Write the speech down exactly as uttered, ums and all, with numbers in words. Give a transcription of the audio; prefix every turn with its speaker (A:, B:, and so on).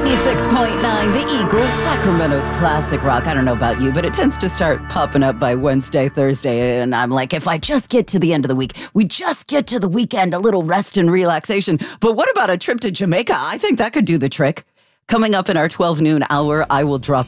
A: ninety-six point nine, The Eagle, Sacramento's classic rock. I don't know about you, but it tends to start popping up by Wednesday, Thursday, and I'm like, if I just get to the end of the week, we just get to the weekend, a little rest and relaxation. But what about a trip to Jamaica? I think that could do the trick. Coming up in our twelve noon hour, I will drop